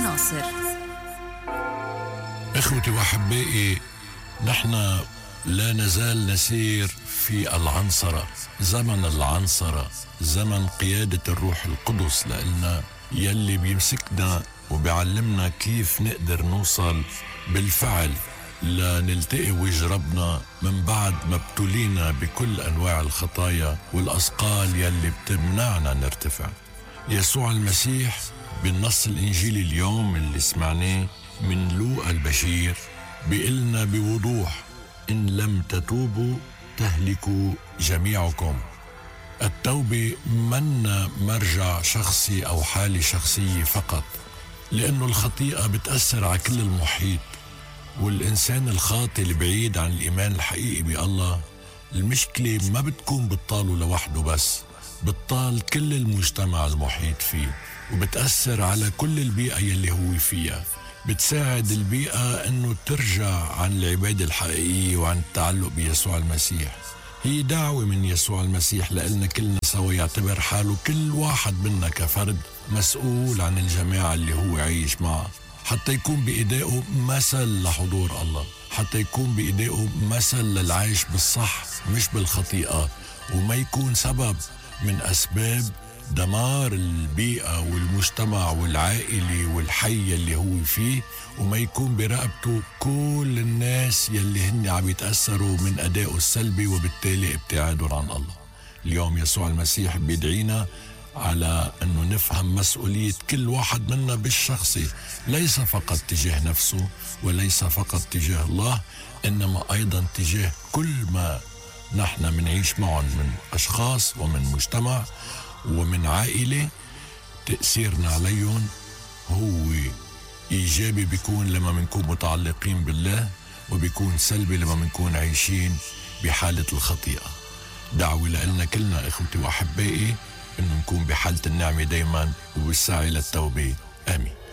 ناصر. إخوتي وأحبائي، نحن لا نزال نسير في العنصرة، زمن العنصرة، زمن قيادة الروح القدس لنا، يلي بيمسكنا وبيعلمنا كيف نقدر نوصل بالفعل لنلتقي وجه ربنا من بعد ما ابتلينا بكل أنواع الخطايا والأثقال يلي بتمنعنا نرتفع. يسوع المسيح بالنص الإنجيلي اليوم اللي سمعناه من لوقا البشير بيقلنا بوضوح: إن لم تتوبوا تهلكوا جميعكم. التوبة منا مرجع شخصي أو حالة شخصية فقط، لأنه الخطيئة بتأثر على كل المحيط، والإنسان الخاطئ البعيد عن الإيمان الحقيقي بالله، المشكلة ما بتكون بتطاله لوحده بس، بتطال كل المجتمع المحيط فيه، وبتأثر على كل البيئة يلي هو فيها. بتساعد البيئة أنه ترجع عن العبادة الحقيقية وعن التعلق بيسوع المسيح. هي دعوة من يسوع المسيح لألنا كلنا سوا يعتبر حاله كل واحد منا كفرد مسؤول عن الجماعة اللي هو عايش معها، حتى يكون بإيديه مثل لحضور الله، حتى يكون بإيديه مثل للعيش بالصح مش بالخطيئة، وما يكون سبب من أسباب دمار البيئة والمجتمع والعائلة والحي اللي هو فيه، وما يكون برقبته كل الناس يلي هن عم يتأثروا من أدائه السلبي وبالتالي ابتعادهم عن الله. اليوم يسوع المسيح بيدعينا على أنه نفهم مسؤولية كل واحد منا بالشخصي، ليس فقط تجاه نفسه وليس فقط تجاه الله، إنما أيضا تجاه كل ما نحن منعيش معهم من أشخاص ومن مجتمع ومن عائلة. تأثيرنا عليهم هو إيجابي بيكون لما منكون متعلقين بالله، وبيكون سلبي لما منكون عايشين بحالة الخطيئة. دعوة لنا كلنا إخوتي وأحبائي إنه نكون بحالة النعمة دايما وبالسعي للتوبة. آمين.